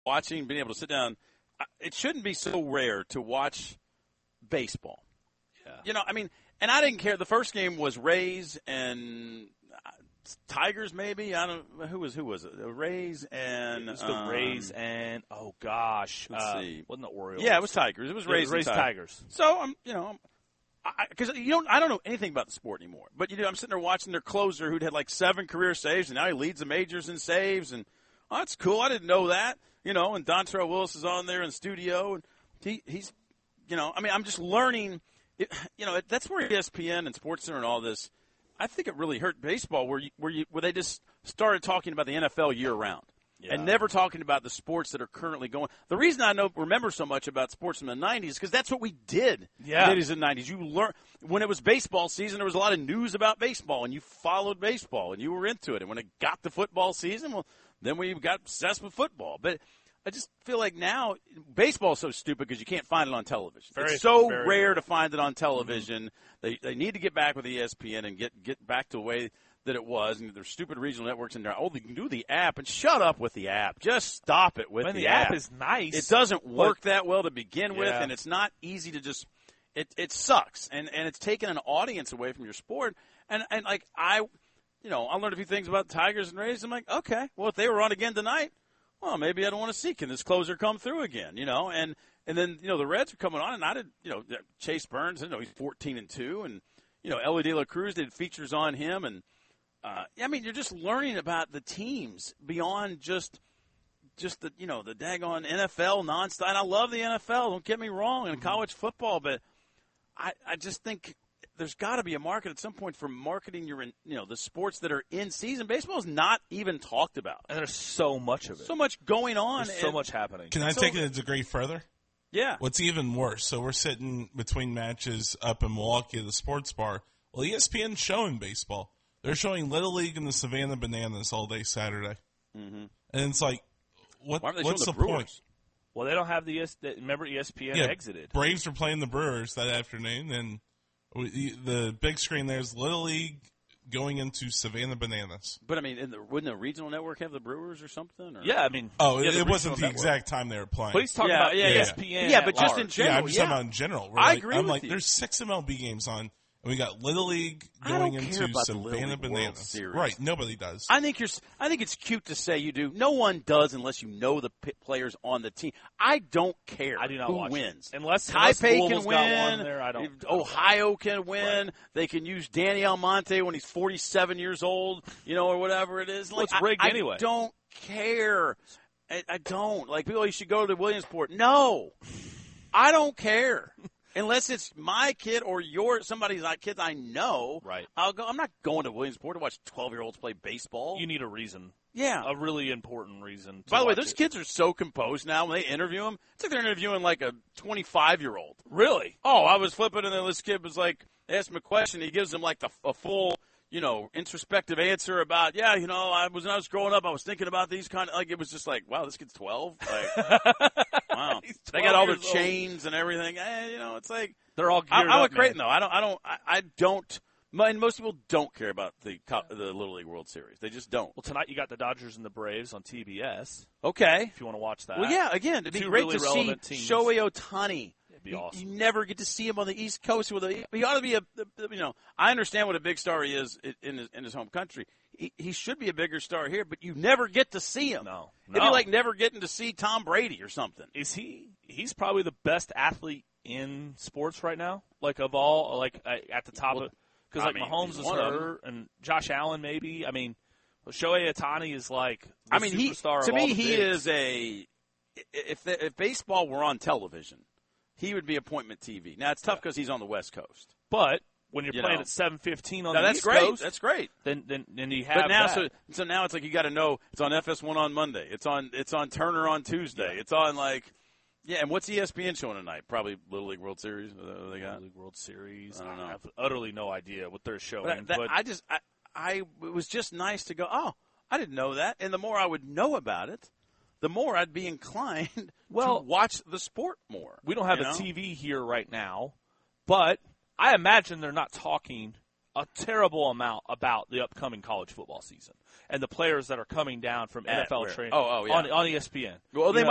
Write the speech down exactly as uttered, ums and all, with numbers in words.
watching, being able to sit down, it shouldn't be so rare to watch baseball. Yeah. You know, I mean, and I didn't care. The first game was Rays and Tigers, maybe. I don't. Who was who was it? The Rays and it was the um, Rays and oh gosh, let's uh, see. wasn't the Orioles? Yeah, it was Tigers. It was yeah, Rays, it was Rays and Tigers. Tigers. So I'm, you know, because you don't. I don't know anything about the sport anymore. But you know, I'm sitting there watching their closer, who'd had like seven career saves, and now he leads the majors in saves, and oh, that's cool. I didn't know that. You know, and Dontrelle Willis is on there in studio, and he he's, you know, I mean, I'm just learning. It, you know, that's where E S P N and SportsCenter and all this. I think it really hurt baseball where you, where you, where they just started talking about the N F L year round yeah. and never talking about the sports that are currently going. The reason I know remember so much about sports in the nineties is because that's what we did yeah. in the eighties and nineties. You learn when it was baseball season, there was a lot of news about baseball, and you followed baseball and you were into it. And when it got to football season, well, then we got obsessed with football. But I just feel like now baseball is so stupid because you can't find it on television. Very, it's so very rare rare. to find it on television. Mm-hmm. They they need to get back with E S P N and get get back to the way that it was. And there's stupid regional networks in there. Oh, they can do the app, and shut up with the app. Just stop it with when the, the app. is nice. It doesn't work that well to begin with, yeah. and it's not easy to just. It it sucks, and and it's taken an audience away from your sport. And and like I, you know, I learned a few things about the Tigers and Rays. I'm like, okay, well if they were on again tonight. Well, maybe I don't want to see. Can this closer come through again? You know, and and then you know the Reds are coming on, and I did. You know, Chase Burns. You know, he's fourteen and two, and you know Ellie De La Cruz did features on him, and uh, I mean, you're just learning about the teams beyond just just the you know the daggone N F L nonstop. And I love the N F L. Don't get me wrong, and college football, but I I just think. There's got to be a market at some point for marketing your, you know, the sports that are in season. Baseball is not even talked about, and there's so much of it. So much going on. There's so much happening. Can I so, take it a degree further? Yeah. What's even worse? So we're sitting between matches up in Milwaukee at the sports bar. Well, E S P N's showing baseball. They're showing Little League and the Savannah Bananas all day Saturday, mm-hmm. and it's like, what? Why aren't they what's showing the, the point? Well, they don't have the – remember E S P N yeah, exited. Braves are playing the Brewers that afternoon, and – the big screen there's Little League going into Savannah Bananas. But, I mean, in the, wouldn't the regional network have the Brewers or something? Or? Yeah, I mean. Oh, yeah, it, it wasn't the network. exact time they were playing. But he's talking yeah, about yeah, E S yeah. P N. Yeah, but just large. in general. Yeah, I'm just yeah. talking about in general. We're I like, agree I'm with like, you. there's six M L B games on, and we got Little League I going don't care into about the Little Savannah League World Bananas. Series. Right, nobody does. I think you're. I think it's cute to say you do. No one does unless you know the p- players on the team. I don't care. I do not who watch wins. It. Unless Taipei unless can got win. one there, I don't, if Ohio can win. Right. They can use Danny Almonte when he's forty-seven years old. You know, or whatever it is. Well, Like, it's rigged I, anyway. I don't care. I, I don't like people. You should go to Williamsport. No, I don't care. Unless it's my kid or your somebody's kids I know, right? I'll go. I'm not going to Williamsport to watch twelve-year-olds play baseball. You need a reason. Yeah, a really important reason. To By the way, watch those it. kids are so composed now. When they interview them, it's like they're interviewing like a twenty-five-year-old. Really? Oh, I was flipping, and then this kid was like, they asked him a question. He gives them like the, a full, you know, introspective answer about, yeah, you know, I was when I was growing up, I was thinking about these kind of like. It was just like, wow, this kid's twelve. Like, wow, they got all their chains and everything. Eh, you know, it's like they're all. I, Geared I'm up, a Creighton man. though. I don't. I don't. I, I don't. And most people don't care about the the Little League World Series. They just don't. Well, tonight you got the Dodgers and the Braves on T B S. Okay. If you want to watch that. Well, yeah. Again, it'd be Two great really to see relevant teams. Shohei Ohtani. It'd be you, awesome. you never get to see him on the East Coast with a. He ought to be a. You know, I understand what a big star he is in his in his home country. He, he should be a bigger star here, but you never get to see him. No, no. It'd be like never getting to see Tom Brady or something. Is he? He's probably the best athlete in sports right now. Like of all, like uh, at the top Well, of. Because, I like, mean, Mahomes he's is one of hurt, and Josh Allen maybe. I mean, Shohei Ohtani is like the I mean, he superstar to of me all the he bigs. is a. If the, if baseball were on television, he would be appointment T V. Now it's tough because he's on the West Coast. But when you're You playing know. at seven fifteen on Now the that's East great. Coast, That's great. then then then you have But now, that. so so now it's like you got to know it's on F S one on Monday. It's on it's on Turner on Tuesday. Yeah. It's on like. Yeah, and what's E S P N showing tonight? Probably Little League World Series. Is that what they got? Little League World Series. I don't know. have utterly no idea what they're showing. But, that, but I just, I, I, it was just nice to go. Oh, I didn't know that. And the more I would know about it, the more I'd be inclined Well, to watch the sport more. we don't have you a know? T V here right now, but I imagine they're not talking a terrible amount about the upcoming college football season and the players that are coming down from At N F L where? training Oh, oh, yeah. on, on E S P N. Well, You they know,